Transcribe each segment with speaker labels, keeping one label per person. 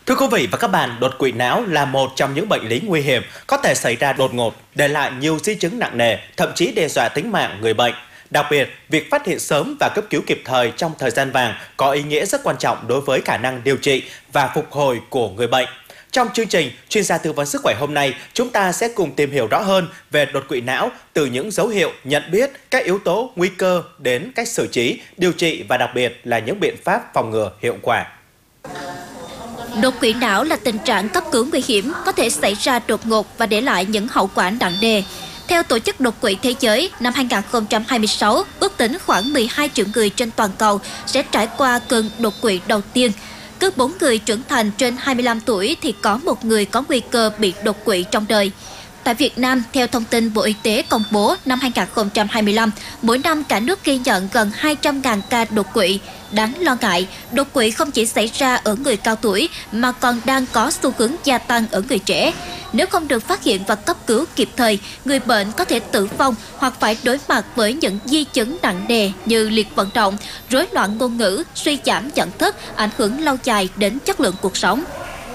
Speaker 1: Thưa quý vị và các bạn, đột quỵ não là một trong những bệnh lý nguy hiểm có thể xảy ra đột ngột, để lại nhiều di chứng nặng nề, thậm chí đe dọa tính mạng người bệnh. Đặc biệt, việc phát hiện sớm và cấp cứu kịp thời trong thời gian vàng có ý nghĩa rất quan trọng đối với khả năng điều trị và phục hồi của người bệnh. Trong chương trình Chuyên gia tư vấn sức khỏe hôm nay, chúng ta sẽ cùng tìm hiểu rõ hơn về đột quỵ não, từ những dấu hiệu, nhận biết, các yếu tố nguy cơ đến cách xử trí, điều trị và đặc biệt là những biện pháp phòng ngừa hiệu quả.
Speaker 2: Đột quỵ não là tình trạng cấp cứu nguy hiểm, có thể xảy ra đột ngột và để lại những hậu quả nặng nề. Theo Tổ chức Đột quỵ Thế giới, năm 2026, ước tính khoảng 12 triệu người trên toàn cầu sẽ trải qua cơn đột quỵ đầu tiên. Cứ 4 người trưởng thành trên 25 tuổi thì có một người có nguy cơ bị đột quỵ trong đời. Tại Việt Nam, theo thông tin Bộ Y tế công bố năm 2025, mỗi năm cả nước ghi nhận gần 200.000 ca đột quỵ. Đáng lo ngại, đột quỵ không chỉ xảy ra ở người cao tuổi mà còn đang có xu hướng gia tăng ở người trẻ. Nếu không được phát hiện và cấp cứu kịp thời, người bệnh có thể tử vong hoặc phải đối mặt với những di chứng nặng nề như liệt vận động, rối loạn ngôn ngữ, suy giảm nhận thức, ảnh hưởng lâu dài đến chất lượng cuộc sống.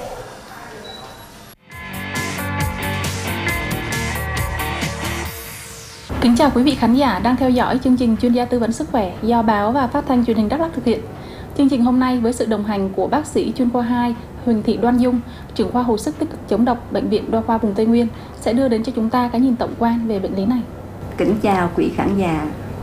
Speaker 3: Kính chào quý vị khán giả đang theo dõi chương trình Chuyên gia tư vấn sức khỏe do Báo và Phát thanh Truyền hình Đắk Lắk thực hiện. Chương trình hôm nay với sự đồng hành của bác sĩ chuyên khoa 2 Huỳnh Thị Đoan Dung, trưởng khoa hồi sức tích cực chống độc Bệnh viện Đa khoa vùng Tây Nguyên sẽ đưa đến cho chúng ta cái nhìn tổng quan về bệnh lý này.
Speaker 4: Kính chào quý khán giả.